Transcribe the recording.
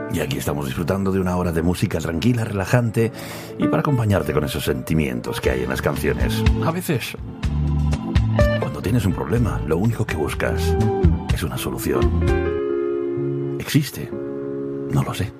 Y aquí estamos disfrutando de una hora de música tranquila, relajante y para acompañarte con esos sentimientos que hay en las canciones. A veces, cuando tienes un problema, lo único que buscas es una solución. ¿Existe? No lo sé.